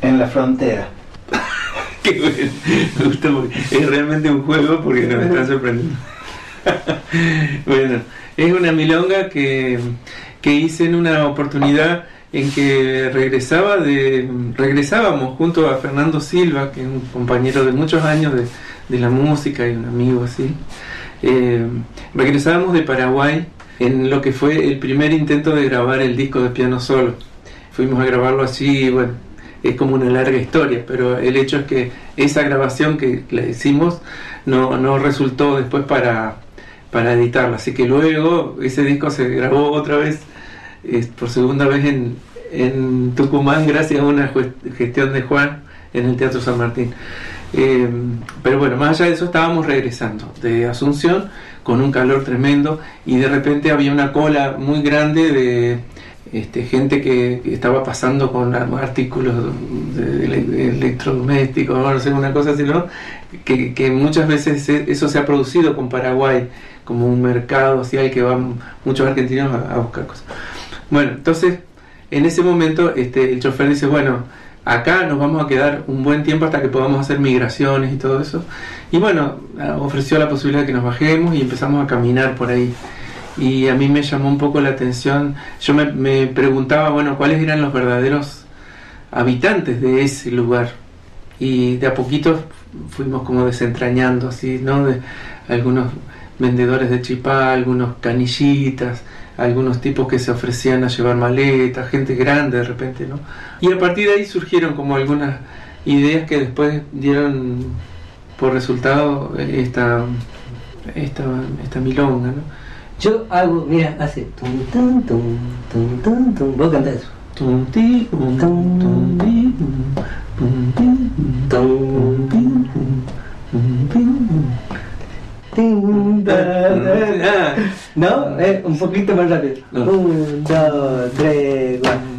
En la frontera. Qué bueno, me gustó porque es realmente un juego porque nos está sorprendiendo. Bueno, es una milonga que hice en una oportunidad en que regresábamos junto a Fernando Silva, que es un compañero de muchos años de la música y un amigo así. Regresábamos de Paraguay en lo que fue el primer intento de grabar el disco de piano solo. Fuimos a grabarlo allí, bueno, es como una larga historia, pero el hecho es que esa grabación que la hicimos no resultó después para editarla, así que luego ese disco se grabó otra vez por segunda vez en Tucumán gracias a una gestión de Juan en el Teatro San Martín. Pero bueno, más allá de eso, estábamos regresando de Asunción con un calor tremendo y de repente había una cola muy grande de gente que estaba pasando con artículos de electrodomésticos, no sé, una cosa así, ¿no? Que muchas veces eso se ha producido con Paraguay como un mercado así al que van muchos argentinos a buscar cosas. Bueno, entonces en ese momento el chofer dice, bueno, acá nos vamos a quedar un buen tiempo hasta que podamos hacer migraciones y todo eso. Y bueno, ofreció la posibilidad de que nos bajemos y empezamos a caminar por ahí. Y a mí me llamó un poco la atención. Yo me preguntaba, bueno, cuáles eran los verdaderos habitantes de ese lugar. Y de a poquito fuimos como desentrañando, así, ¿no? De algunos vendedores de chipá, algunos canillitas, algunos tipos que se ofrecían a llevar maletas, gente grande de repente, ¿no? Y a partir de ahí surgieron como algunas ideas que después dieron por resultado esta milonga, ¿no? Yo hago, mira, hace tum tum tum tum tum tum. Vos cantás eso. Tum ti tum tum ti tum tum tum. ¿No? Un poquito más rápido. 1, 2, 3, 4.